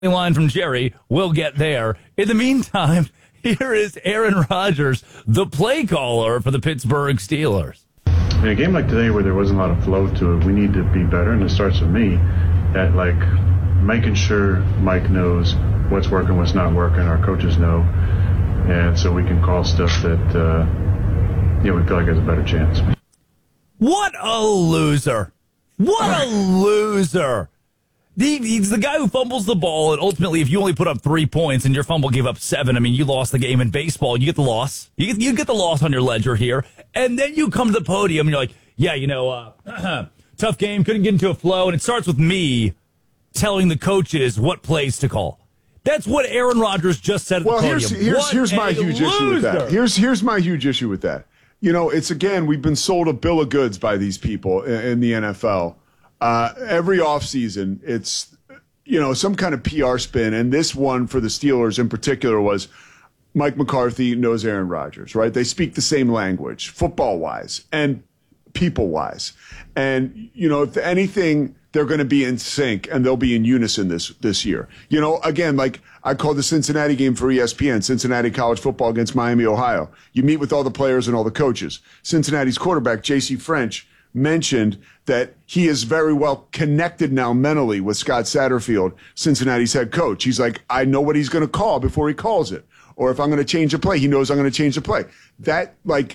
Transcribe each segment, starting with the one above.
line from Jerry. We'll get there. In the meantime, here is Aaron Rodgers, the play caller for the Pittsburgh Steelers. In a game like today where there wasn't a lot of flow to it, we need to be better, and it starts with me at making sure Mike knows what's working, what's not working, our coaches know, and so we can call stuff that we feel like there's a better chance. What a loser. What a loser. He's the guy who fumbles the ball, and ultimately, if you only put up 3 points and your fumble gave up 7, I mean, you lost the game in baseball. You get the loss. You get the loss on your ledger here, and then you come to the podium, and you're like, yeah, tough game, couldn't get into a flow, and it starts with me telling the coaches what plays to call. That's what Aaron Rodgers just said at the podium. Here's my huge issue with that. Here's my huge issue with that. It's, again, we've been sold a bill of goods by these people in the NFL. Every offseason, it's, some kind of PR spin. And this one for the Steelers in particular was Mike McCarthy knows Aaron Rodgers, right? They speak the same language, football-wise and people-wise. And, if anything, they're going to be in sync and they'll be in unison this year. Again, like I called the Cincinnati game for ESPN, Cincinnati college football against Miami, Ohio. You meet with all the players and all the coaches. Cincinnati's quarterback, J.C. French, mentioned that he is very well connected now mentally with Scott Satterfield, Cincinnati's head coach. He's like, I know what he's going to call before he calls it. Or if I'm going to change a play, he knows I'm going to change the play. That,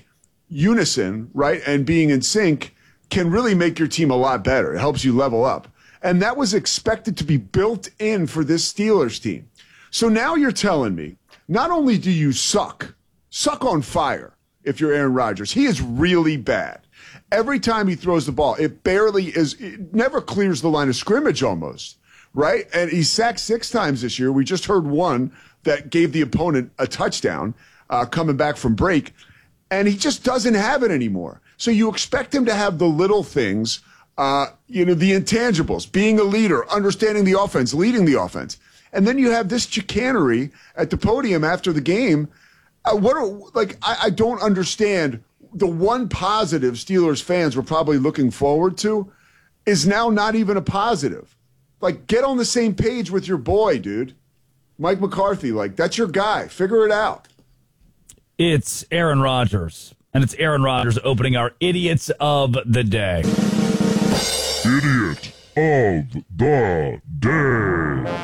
unison, right, and being in sync can really make your team a lot better. It helps you level up. And that was expected to be built in for this Steelers team. So now you're telling me, not only do you suck on fire if you're Aaron Rodgers, he is really bad. Every time he throws the ball, it never clears the line of scrimmage almost, right? And he's sacked 6 times this year. We just heard one that gave the opponent a touchdown coming back from break, and he just doesn't have it anymore. So you expect him to have the little things, the intangibles, being a leader, understanding the offense, leading the offense. And then you have this chicanery at the podium after the game. I don't understand. The one positive Steelers fans were probably looking forward to is now not even a positive. Get on the same page with your boy, dude. Mike McCarthy, that's your guy. Figure it out. It's Aaron Rodgers, and it's Aaron Rodgers opening our Idiots of the Day. Idiot of the Day.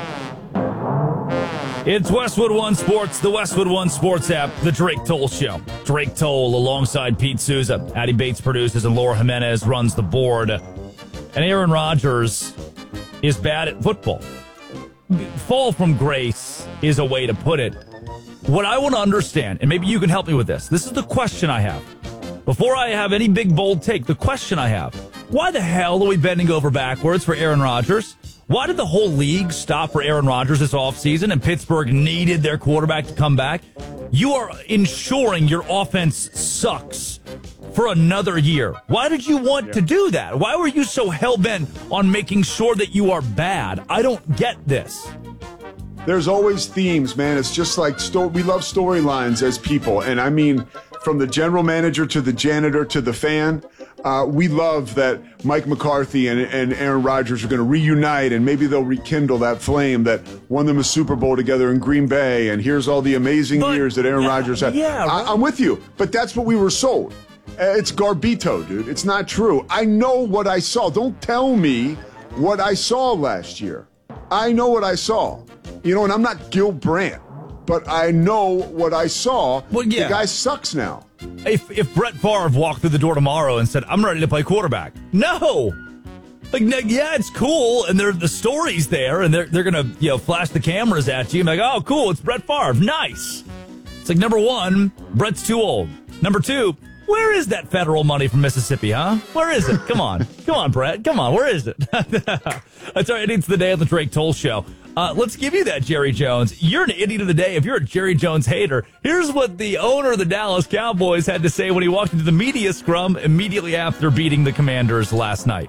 It's Westwood One Sports, the Westwood One Sports app, the Drake Toll Show. Drake Toll alongside Pete Souza. Addie Bates produces and Laura Jimenez runs the board. And Aaron Rodgers is bad at football. Fall from grace is a way to put it. What I want to understand, and maybe you can help me with this. This is the question I have. Before I have any big, bold take, the question I have. Why the hell are we bending over backwards for Aaron Rodgers? Why did the whole league stop for Aaron Rodgers this offseason and Pittsburgh needed their quarterback to come back? You are ensuring your offense sucks for another year. Why did you want to do that? Why were you so hell-bent on making sure that you are bad? I don't get this. There's always themes, man. It's just like we love storylines as people. And I mean, from the general manager to the janitor to the fan, we love that Mike McCarthy and Aaron Rodgers are going to reunite, and maybe they'll rekindle that flame that won them a Super Bowl together in Green Bay. And here's all the amazing years that Aaron Rodgers had. Yeah, right. I'm with you, but that's what we were sold. It's Garbito, dude. It's not true. I know what I saw. Don't tell me what I saw last year. I know what I saw. And I'm not Gil Brandt, but I know what I saw. Well, yeah. The guy sucks now. If Brett Favre walked through the door tomorrow and said, I'm ready to play quarterback. No. Yeah, it's cool, and the story's there, and they're going to flash the cameras at you and be like, oh, cool, it's Brett Favre. Nice. It's number one, Brett's too old. Number two, where is that federal money from Mississippi, huh? Where is it? Come on. Come on, Brett. Come on. Where is it? That's our Idiots of the Day on the Drake Toll Show. Let's give you that, Jerry Jones. You're an idiot of the day if you're a Jerry Jones hater. Here's what the owner of the Dallas Cowboys had to say when he walked into the media scrum immediately after beating the Commanders last night.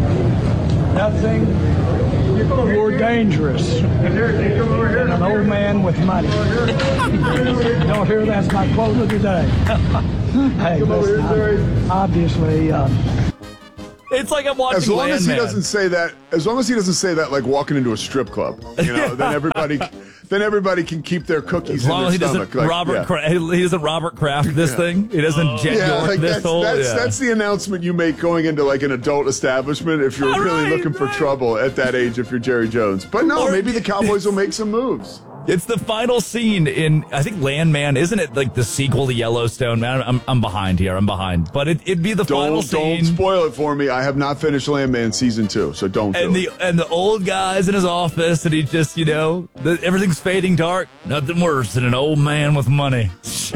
Nothing more dangerous than an old man with money. Don't hear that's my quote of the day. Hey, listen, obviously, It's like I'm watching As long as he Landman. doesn't say that, like walking into a strip club, then everybody can keep their cookies As long in as their he stomach. doesn't he doesn't Robert Kraft this thing. He doesn't Jet York like this whole. that's the announcement you make going into like an adult establishment if you're really looking for trouble at that age. If you're Jerry Jones, but no, maybe the Cowboys will make some moves. It's the final scene in, I think, Landman. Isn't it like the sequel to Yellowstone? Man, I'm behind here. I'm behind. But it'd be the final scene. Don't spoil it for me. I have not finished Landman season 2, so don't do it. And the old guy's in his office, and he just, everything's fading dark. Nothing worse than an old man with money.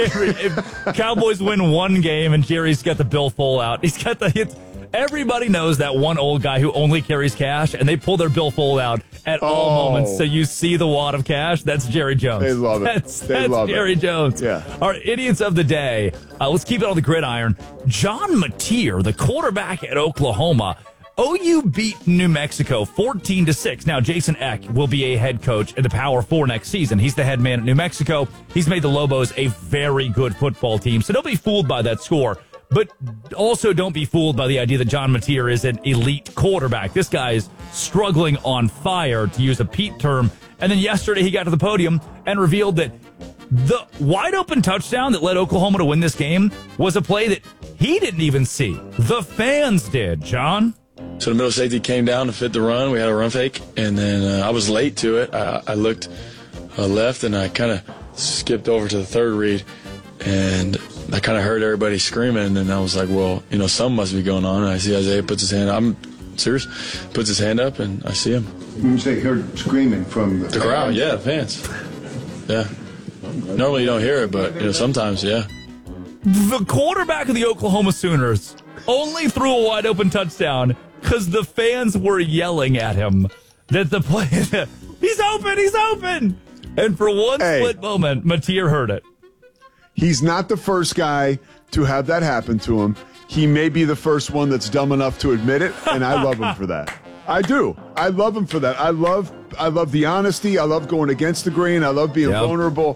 If Cowboys win one game, and Jerry's got the billfold out. He's got the hits. Everybody knows that one old guy who only carries cash, and they pull their billfold out at all moments, so you see the wad of cash. That's Jerry Jones. They love it. That's Jerry Jones. Yeah. Our idiots of the day. Let's keep it on the gridiron. John Mateer, the quarterback at Oklahoma. OU beat New Mexico 14-6. Now, Jason Eck will be a head coach in the Power 4 next season. He's the head man at New Mexico. He's made the Lobos a very good football team, so don't be fooled by that score. But also don't be fooled by the idea that John Mateer is an elite quarterback. This guy is struggling on fire, to use a Pete term. And then yesterday he got to the podium and revealed that the wide open touchdown that led Oklahoma to win this game was a play that he didn't even see. The fans did, John. So the middle safety came down to fit the run. We had a run fake, and then I was late to it. I looked left, and I kind of skipped over to the third read, and I kind of heard everybody screaming, and I was like, well, something must be going on. And I see Isaiah puts his hand up. I'm serious. Puts his hand up, and I see him. You say heard screaming from the crowd? Yeah, the fans. Yeah. Normally you don't hear it, but sometimes, yeah. The quarterback of the Oklahoma Sooners only threw a wide open touchdown because the fans were yelling at him that the play, he's open. And for one split moment, Mateer heard it. He's not the first guy to have that happen to him. He may be the first one that's dumb enough to admit it, and I love him for that. I do. I love him for that. I love the honesty. I love going against the grain. I love being vulnerable.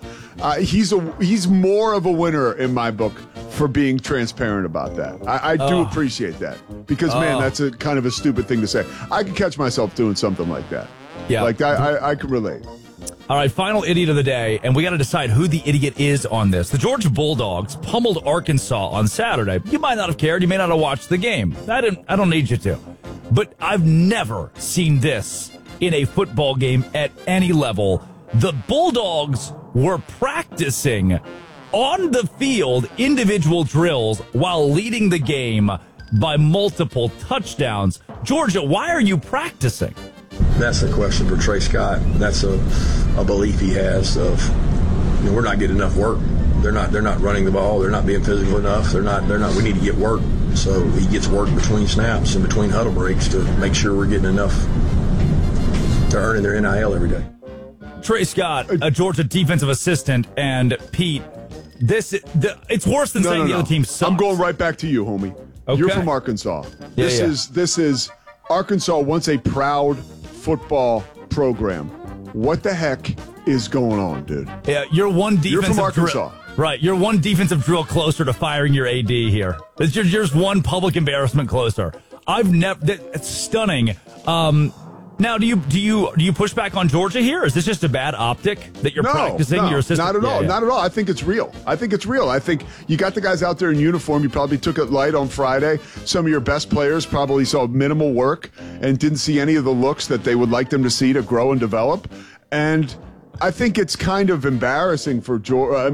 He's more of a winner in my book for being transparent about that. I do appreciate that because, man, that's a kind of a stupid thing to say. I could catch myself doing something like that. Yeah. Like that, I could relate. All right, final idiot of the day, and we got to decide who the idiot is on this. The Georgia Bulldogs pummeled Arkansas on Saturday. You might not have cared. You may not have watched the game. I don't need you to. But I've never seen this in a football game at any level. The Bulldogs were practicing on the field individual drills while leading the game by multiple touchdowns. Georgia, why are you practicing? That's the question for Trey Scott. That's a belief he has of, we're not getting enough work. They're not running the ball. They're not being physical enough. They're not. We need to get work. So he gets work between snaps and between huddle breaks to make sure we're getting enough to earn their NIL every day. Trey Scott, a Georgia defensive assistant, and Pete. It's worse than saying the other team sucks. I'm going right back to you, homie. Okay. You're from Arkansas. This is Arkansas, once a proud football program. What the heck is going on, dude? Yeah, you're one defensive You're from Arkansas. Right, you're one defensive drill closer to firing your AD here. You're just one public embarrassment closer. It's stunning. Now, do you push back on Georgia here? Is this just a bad optic that you're practicing your assistant? Not at all. Not at all. I think it's real. I think you got the guys out there in uniform. You probably took it light on Friday. Some of your best players probably saw minimal work and didn't see any of the looks that they would like them to see to grow and develop. And I think it's kind of embarrassing for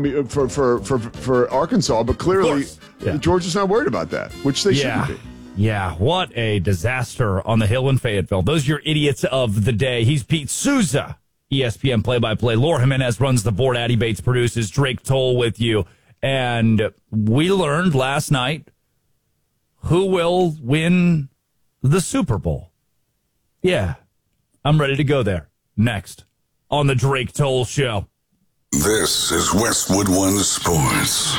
Arkansas, but clearly Georgia's not worried about that, which they shouldn't be. Yeah, what a disaster on the Hill in Fayetteville. Those are your idiots of the day. He's Pete Souza, ESPN play-by-play. Laura Jimenez runs the board. Addie Bates produces. Drake Toll with you. And we learned last night who will win the Super Bowl. Yeah, I'm ready to go there. Next on the Drake Toll Show. This is Westwood One Sports.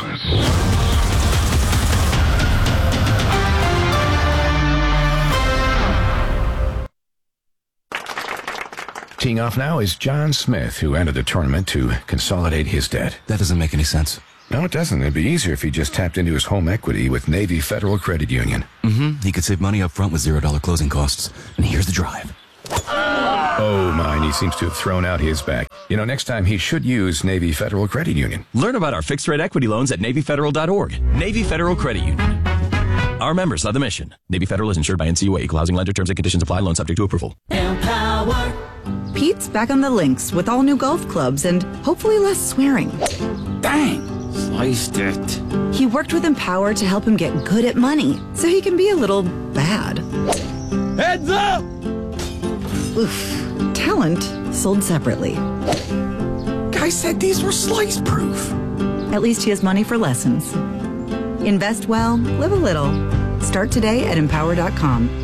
Teeing off now is John Smith, who entered the tournament to consolidate his debt. That doesn't make any sense. No, it doesn't. It'd be easier if he just tapped into his home equity with Navy Federal Credit Union. Mm-hmm. He could save money up front with $0 closing costs. And here's the drive. Oh, mine. He seems to have thrown out his back. Next time he should use Navy Federal Credit Union. Learn about our fixed-rate equity loans at NavyFederal.org. Navy Federal Credit Union. Our members of the mission. Navy Federal is insured by NCUA. Equal housing lender. Terms and conditions apply. Loan subject to approval. Empower. Pete's back on the links with all new golf clubs and hopefully less swearing. Dang, sliced it. He worked with Empower to help him get good at money so he can be a little bad. Heads up! Oof. Talent sold separately. Guy said these were slice proof. At least he has money for lessons. Invest well, live a little. Start today at Empower.com.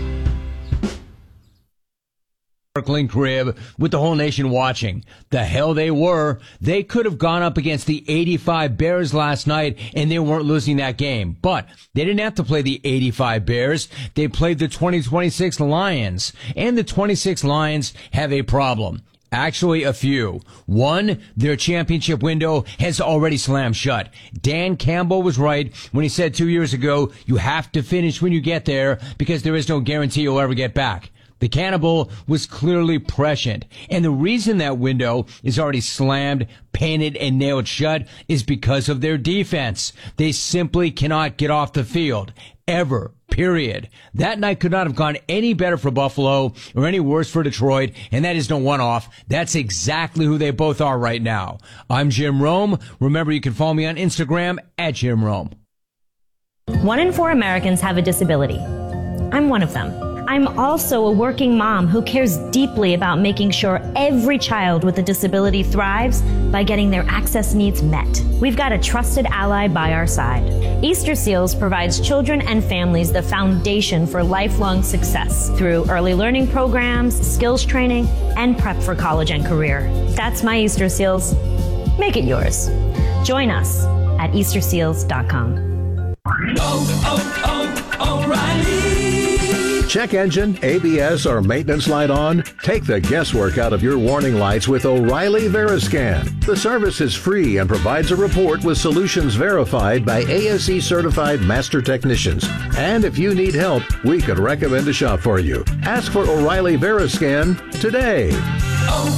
Sparkling crib with the whole nation watching. The hell they were. They could have gone up against the 85 Bears last night and they weren't losing that game. But they didn't have to play the 85 Bears. They played the 2026 Lions. And the 26 Lions have a problem. Actually, a few. One, their championship window has already slammed shut. Dan Campbell was right when he said 2 years ago, you have to finish when you get there because there is no guarantee you'll ever get back. The cannibal was clearly prescient. And the reason that window is already slammed, painted, and nailed shut is because of their defense. They simply cannot get off the field. Ever. Period. That night could not have gone any better for Buffalo or any worse for Detroit, and that is no one-off. That's exactly who they both are right now. I'm Jim Rome. Remember, you can follow me on Instagram at Jim Rome. 1 in 4 Americans have a disability. I'm one of them. I'm also a working mom who cares deeply about making sure every child with a disability thrives by getting their access needs met. We've got a trusted ally by our side. Easter Seals provides children and families the foundation for lifelong success through early learning programs, skills training, and prep for college and career. That's my Easter Seals. Make it yours. Join us at EasterSeals.com. O'Reilly. Check engine, ABS, or maintenance light on? Take the guesswork out of your warning lights with O'Reilly Veriscan. The service is free and provides a report with solutions verified by ASE certified master technicians. And if you need help, we could recommend a shop for you. Ask for O'Reilly Veriscan today.